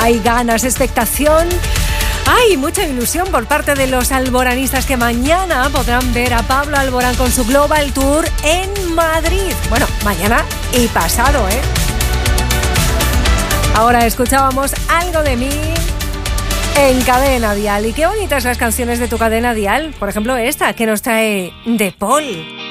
Hay ganas, expectación. Hay mucha ilusión por parte de los alboranistas que mañana podrán ver a Pablo Alborán con su Global Tour en Madrid. Bueno, mañana y pasado, ¿eh? Ahora escuchábamos Algo de mí en Cadena Dial. Y qué bonitas las canciones de tu Cadena Dial. Por ejemplo, esta que nos trae De Paul.